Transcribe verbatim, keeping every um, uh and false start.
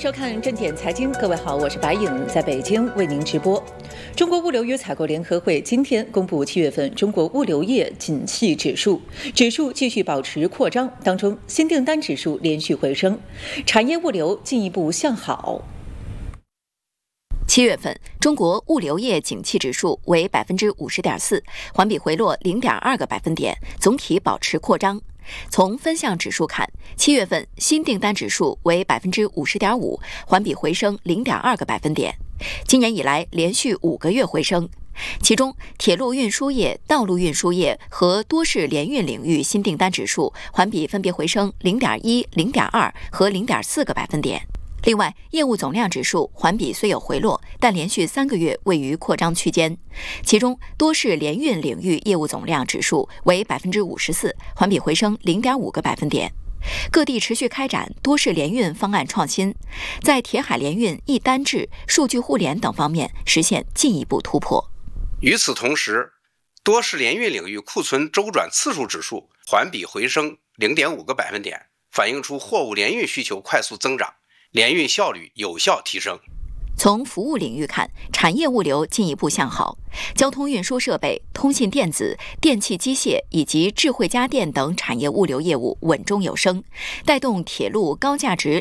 收看正点财经，各位好，我是白颖，在北京为您直播。中国物流与采购联合会今天公布七月份中国物流业景气指数，指数继续保持扩张，当中新订单指数连续回升，产业物流进一步向好。 七月份，中国物流业景气指数为百分之五十点四，环比回落零点二个百分点，总体保持扩张。从分项指数看，七月份新订单指数为百分之五十点五，环比回升零点二个百分点，今年以来连续五个月回升。其中，铁路运输业、道路运输业和多式联运领域新订单指数环比分别回升零点一、零点二和零点四个百分点。另外，业务总量指数环比虽有回落，但连续三个月位于扩张区间。其中，多式联运领域业务总量指数为百分之五十四，环比回升零点五个百分点。各地持续开展多式联运方案创新，在铁海联运、一单制、数据互联等方面实现进一步突破。 与此同时，多式联运领域库存周转次数指数环比回升零点五个百分点，反映出货物联运需求快速增长，联运效率有效提升。 从服务领域看，产业物流进一步向好，交通运输设备、通信电子、电气机械以及智慧家电等产业物流业务稳中有升，带动铁路高价值